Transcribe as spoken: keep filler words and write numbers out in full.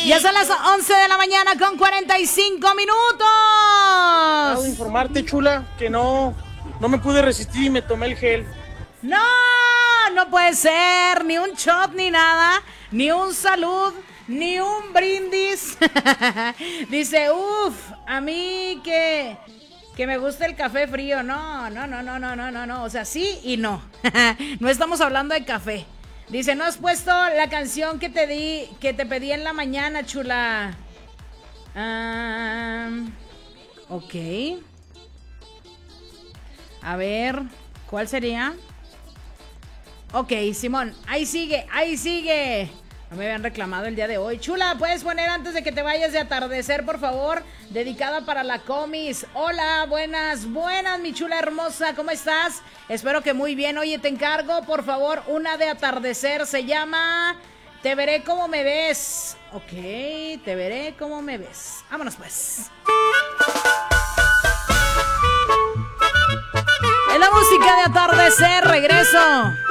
Ya son las once de la mañana con cuarenta y cinco minutos. Acabo de informarte, chula, que no, no me pude resistir y me tomé el gel. No, no puede ser, ni un shot ni nada, ni un salud, ni un brindis. Dice, uff, a mí que, que me gusta el café frío. No, no, no, no, no, no, no, no, o sea, sí y no. No estamos hablando de café. Dice, no has puesto la canción que te di, que te pedí en la mañana, chula. Um, ok. A ver, ¿cuál sería? Ok, Simón, ahí sigue, ahí sigue. No me habían reclamado el día de hoy. Chula, ¿puedes poner antes de que te vayas de atardecer, por favor? Dedicada para la comis. Hola, buenas, buenas, mi chula hermosa. ¿Cómo estás? Espero que muy bien. Oye, te encargo, por favor, una de atardecer. Se llama Te veré como me ves. Ok, te veré como me ves. Vámonos, pues. En la música de atardecer, regreso.